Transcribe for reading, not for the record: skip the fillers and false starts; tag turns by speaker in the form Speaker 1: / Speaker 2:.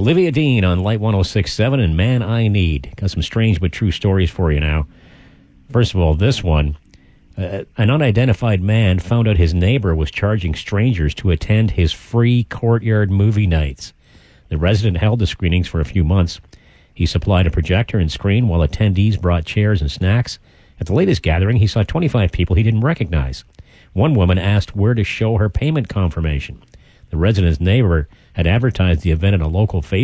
Speaker 1: Olivia Dean on Light 106.7 and Man I Need. Got some strange but true stories for you now. First of all, this one. An unidentified man found out his neighbor was charging strangers to attend his free courtyard movie nights. The resident held the screenings for a few months. He supplied a projector and screen while attendees brought chairs and snacks. At the latest gathering, he saw 25 people he didn't recognize. One woman asked where to show her payment confirmation. The resident's neighbor had advertised the event in a local Facebook